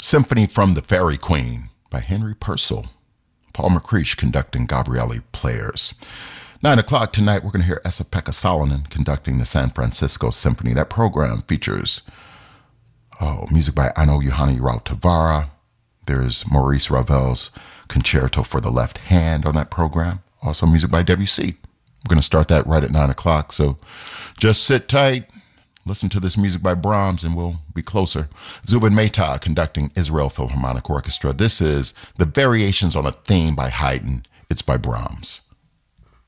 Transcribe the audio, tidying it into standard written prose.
Symphony from the Fairy Queen by Henry Purcell. Paul McCreesh conducting Gabrielli Players. 9 o'clock tonight, we're going to hear Esa-Pekka Salonen conducting the San Francisco Symphony. That program features music by Aino-Juhani Rautavaara. There's Maurice Ravel's Concerto for the Left Hand on that program. Also music by Debussy. We're going to start that right at 9 o'clock, so just sit tight. Listen to this music by Brahms and we'll be closer. Zubin Mehta conducting Israel Philharmonic Orchestra. This is the Variations on a Theme by Haydn. It's by Brahms.